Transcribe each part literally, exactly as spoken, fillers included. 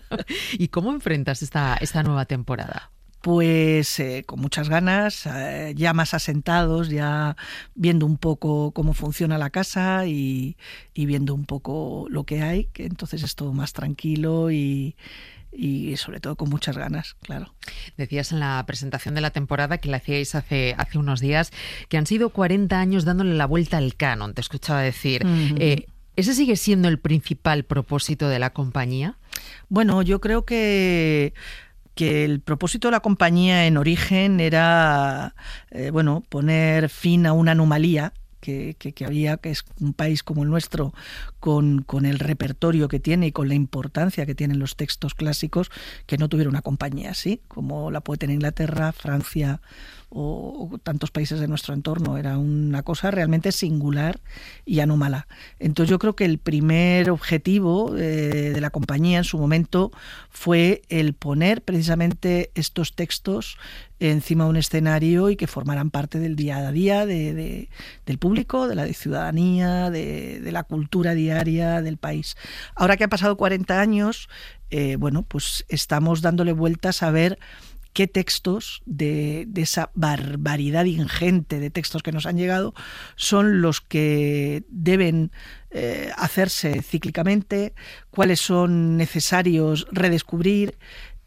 ¿Y cómo enfrentas esta, esta nueva temporada? Pues eh, con muchas ganas, eh, ya más asentados, ya viendo un poco cómo funciona la casa y, y viendo un poco lo que hay, que entonces es todo más tranquilo y, y sobre todo con muchas ganas, claro. Decías en la presentación de la temporada que la hacíais hace, hace unos días, que han sido cuarenta años dándole la vuelta al canon, te escuchaba decir. Uh-huh. Eh, ¿Ese sigue siendo el principal propósito de la compañía? Bueno, yo creo que... que el propósito de la compañía en origen era eh, bueno, poner fin a una anomalía que, que, que había, que es un país como el nuestro, con, con el repertorio que tiene y con la importancia que tienen los textos clásicos, que no tuviera una compañía así, como la puede tener Inglaterra, Francia o, o tantos países de nuestro entorno. Era una cosa realmente singular y anómala. Entonces yo creo que el primer objetivo eh, de la compañía en su momento fue el poner precisamente estos textos encima de un escenario y que formaran parte del día a día de, de, del público, de la ciudadanía, de, de la cultura diaria del país. Ahora que ha pasado cuarenta años, eh, bueno, pues estamos dándole vueltas a ver qué textos de, de esa barbaridad ingente de textos que nos han llegado son los que deben eh, hacerse cíclicamente, cuáles son necesarios redescubrir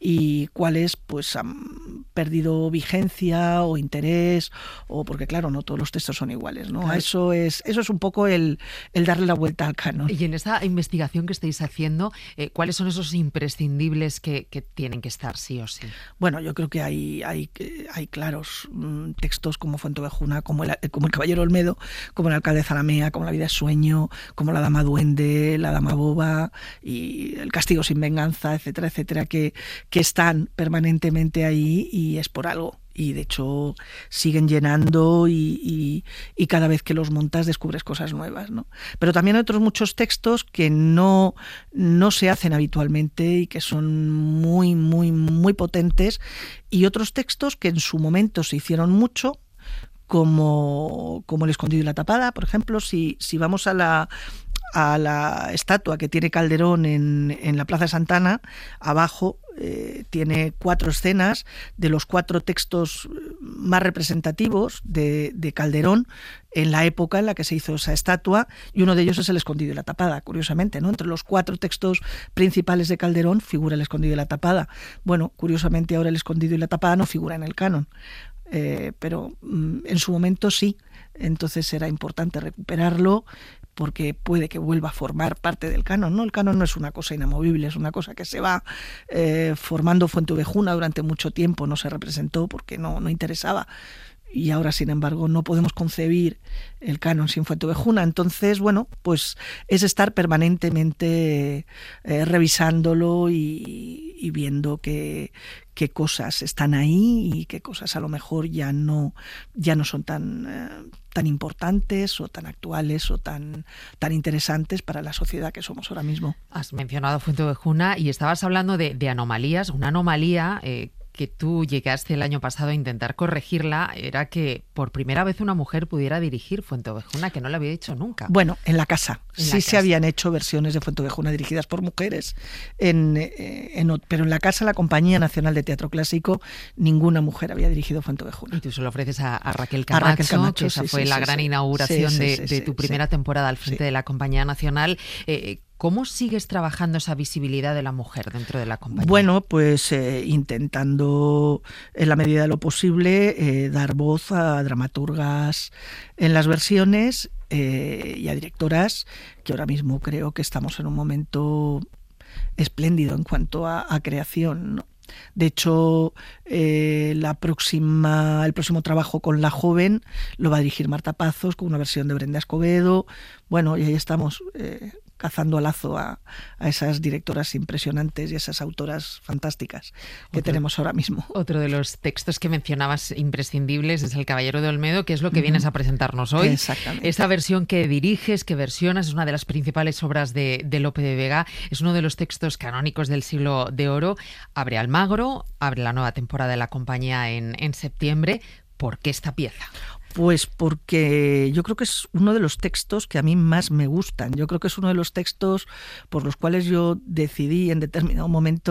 y cuáles pues han perdido vigencia o interés, o porque claro, no todos los textos son iguales, ¿no? Claro. Eso es eso es un poco el, el darle la vuelta al canon. Y en esta investigación que estáis haciendo, eh, ¿cuáles son esos imprescindibles que, que tienen que estar sí o sí? Bueno, yo creo que hay hay, hay claros mmm, textos como Fuenteovejuna, como el, como el Caballero Olmedo, como el Alcalde de Zalamea, como La vida es sueño, como La dama duende, La dama boba y El castigo sin venganza, etcétera, etcétera, que que están permanentemente ahí y es por algo. Y de hecho siguen llenando y, y, y cada vez que los montas descubres cosas nuevas, ¿no? Pero también hay otros muchos textos que no, no se hacen habitualmente y que son muy, muy, muy potentes, y otros textos que en su momento se hicieron mucho, como, como El escondido y la tapada, por ejemplo. Si, si vamos a la a la estatua que tiene Calderón en, en la Plaza de Santana, abajo eh, tiene cuatro escenas de los cuatro textos más representativos de, de Calderón en la época en la que se hizo esa estatua, y uno de ellos es El escondido y la tapada, curiosamente, ¿no? Entre los cuatro textos principales de Calderón figura El escondido y la tapada. Bueno, curiosamente ahora El escondido y la tapada no figura en el canon. Eh, pero mm, en su momento sí, entonces era importante recuperarlo porque puede que vuelva a formar parte del canon, ¿no? El canon no es una cosa inamovible, es una cosa que se va eh, formando. Fuenteovejuna durante mucho tiempo no se representó porque no, no interesaba, y ahora, sin embargo, no podemos concebir el canon sin Fuenteovejuna. Entonces, bueno, pues es estar permanentemente eh, revisándolo y, y viendo que, qué cosas están ahí y qué cosas a lo mejor ya no, ya no son tan, eh, tan importantes o tan actuales o tan, tan interesantes para la sociedad que somos ahora mismo. Has mencionado Fuenteovejuna y estabas hablando de, de anomalías. Una anomalía eh, que tú llegaste el año pasado a intentar corregirla era que por primera vez una mujer pudiera dirigir Fuenteovejuna, que no lo había hecho nunca. Bueno, en la casa. En sí la se casa. habían hecho versiones de Fuenteovejuna dirigidas por mujeres, en, en, pero en la casa, la Compañía Nacional de Teatro Clásico, ninguna mujer había dirigido Fuenteovejuna. Y tú se lo ofreces a, a Raquel Camacho, a Raquel Camacho, que esa sí, fue sí, la sí, gran sí. inauguración sí, sí, de, sí, de sí, tu primera sí. temporada al frente sí. de la Compañía Nacional. Eh, ¿Cómo sigues trabajando esa visibilidad de la mujer dentro de la compañía? Bueno, pues eh, intentando, en la medida de lo posible, eh, dar voz a dramaturgas en las versiones eh, y a directoras, que ahora mismo creo que estamos en un momento espléndido en cuanto a, a creación, ¿no? De hecho, eh, la próxima, el próximo trabajo con La Joven lo va a dirigir Marta Pazos, con una versión de Brenda Escobedo. Bueno, y ahí estamos, eh, cazando a lazo a, a esas directoras impresionantes y esas autoras fantásticas que otro, tenemos ahora mismo. Otro de los textos que mencionabas imprescindibles es El Caballero de Olmedo, que es lo que uh-huh. vienes a presentarnos hoy. Exactamente. Esta versión que diriges, que versionas, es una de las principales obras de, de Lope de Vega. Es uno de los textos canónicos del Siglo de Oro. Abre Almagro, abre la nueva temporada de la compañía en, en septiembre. ¿Por qué esta pieza? Pues porque yo creo que es uno de los textos que a mí más me gustan. Yo creo que es uno de los textos por los cuales yo decidí en determinado momento